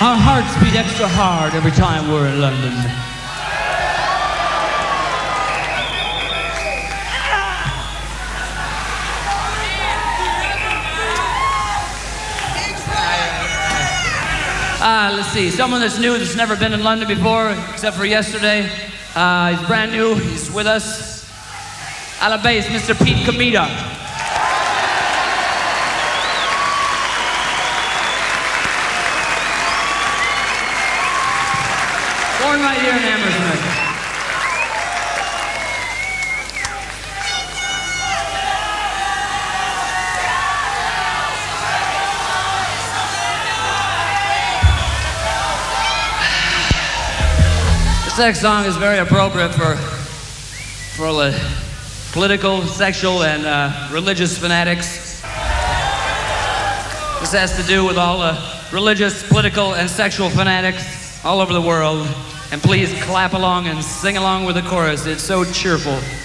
Our hearts beat extra hard every time we're in London. Let's see, someone that's new, that's never been in London before, except for yesterday. He's brand new, he's with us. À la bass, Mr. Pete Comida. Born right here in Hammersmith. This next song is very appropriate for the political, sexual, and religious fanatics. This has to do with all the religious, political, and sexual fanatics all over the world. And please clap along and sing along with the chorus. It's so cheerful.